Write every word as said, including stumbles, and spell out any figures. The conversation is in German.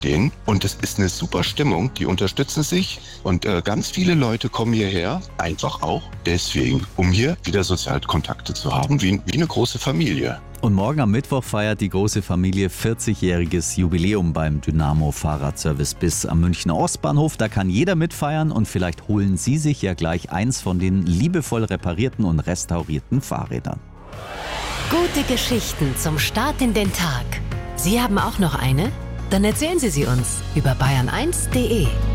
denen und es ist eine super Stimmung, die unterstützen sich und äh, ganz viele Leute kommen hierher, einfach auch deswegen, um hier wieder Sozialkontakte zu haben, wie, wie eine große Familie. Und morgen am Mittwoch feiert die große Familie vierzigjähriges Jubiläum beim Dynamo Fahrradservice bis am Münchner Ostbahnhof. Da kann jeder mitfeiern und vielleicht holen Sie sich ja gleich eins von den liebevoll reparierten und restaurierten Fahrrädern. Gute Geschichten zum Start in den Tag. Sie haben auch noch eine? Dann erzählen Sie sie uns über bayern eins punkt de.